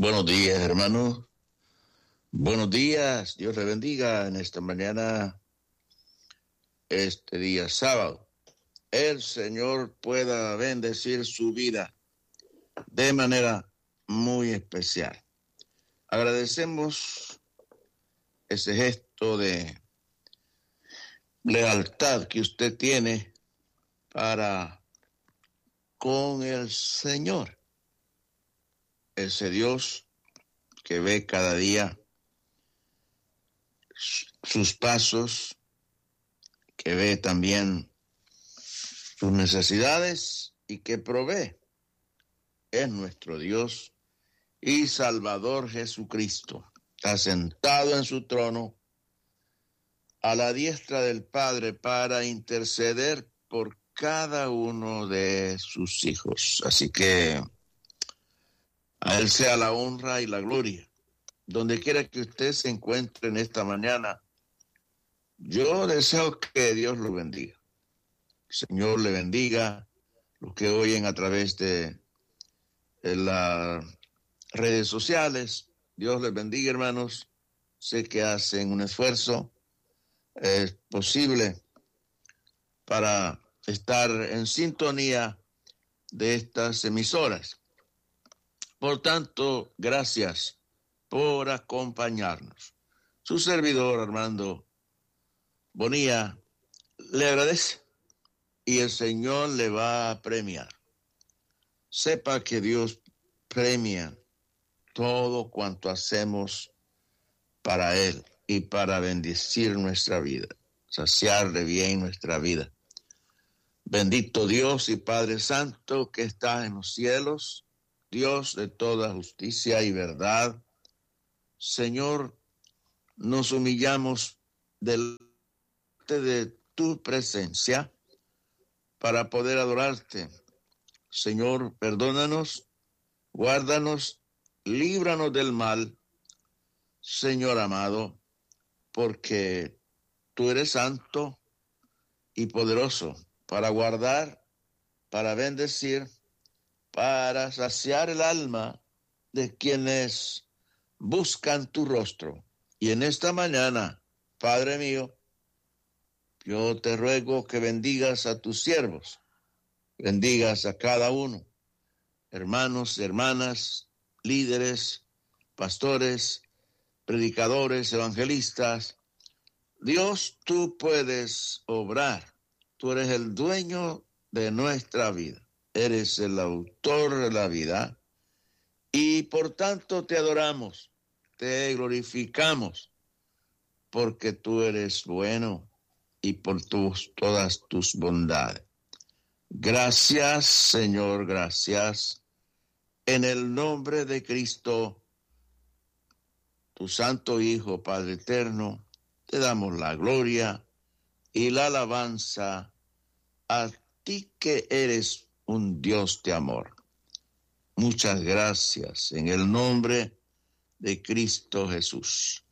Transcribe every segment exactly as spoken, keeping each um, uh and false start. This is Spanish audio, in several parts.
Buenos días, hermano. Buenos días. Dios le bendiga en esta mañana, este día sábado. El Señor pueda bendecir su vida de manera muy especial. Agradecemos ese gesto de lealtad que usted tiene para con el Señor. Ese Dios que ve cada día sus pasos, que ve también sus necesidades y que provee. Es nuestro Dios y Salvador Jesucristo. Está sentado en su trono a la diestra del Padre para interceder por cada uno de sus hijos. Así que a Él sea la honra y la gloria. Donde quiera que usted se encuentre en esta mañana, yo deseo que Dios lo bendiga. El Señor le bendiga. Los que oyen a través de, de las redes sociales, Dios les bendiga, hermanos. Sé que hacen un esfuerzo es posible para estar en sintonía de estas emisoras. Por tanto, gracias por acompañarnos. Su servidor, Armando Bonilla, le agradece y el Señor le va a premiar. Sepa que Dios premia todo cuanto hacemos para Él y para bendecir nuestra vida, saciar de bien nuestra vida. Bendito Dios y Padre Santo que estás en los cielos, Dios de toda justicia y verdad. Señor, nos humillamos delante de tu presencia para poder adorarte. Señor, perdónanos, guárdanos, líbranos del mal, Señor amado, porque tú eres santo y poderoso para guardar, para bendecir, para saciar el alma de quienes buscan tu rostro. Y en esta mañana, Padre mío, yo te ruego que bendigas a tus siervos, bendigas a cada uno, hermanos, hermanas, líderes, pastores, predicadores, evangelistas. Dios, tú puedes obrar. Tú eres el dueño de nuestra vida. Eres el autor de la vida. Y por tanto te adoramos, te glorificamos, porque tú eres bueno y por tus, todas tus bondades. Gracias, Señor, gracias. En el nombre de Cristo, tu santo Hijo, Padre eterno, te damos la gloria y la alabanza a ti que eres un Dios de amor. Muchas gracias en el nombre de Cristo Jesús.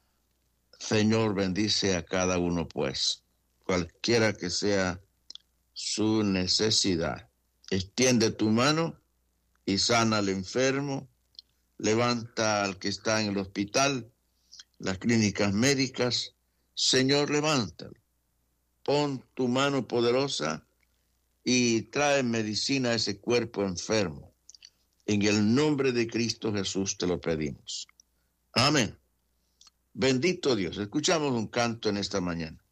Señor, bendice a cada uno, pues, cualquiera que sea su necesidad. Extiende tu mano y sana al enfermo. Levanta al que está en el hospital, las clínicas médicas. Señor, levántalo. Pon tu mano poderosa y trae medicina a ese cuerpo enfermo. En el nombre de Cristo Jesús te lo pedimos. Amén. Bendito Dios. Escuchamos un canto en esta mañana.